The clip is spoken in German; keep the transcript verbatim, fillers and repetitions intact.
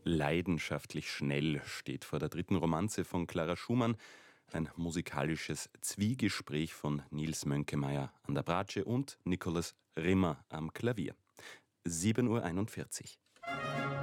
Leidenschaftlich schnell steht vor der dritten Romanze von Clara Schumann. Ein musikalisches Zwiegespräch von Nils Mönkemeyer an der Bratsche und Nikolaus Rimmer am Klavier. sieben Uhr einundvierzig.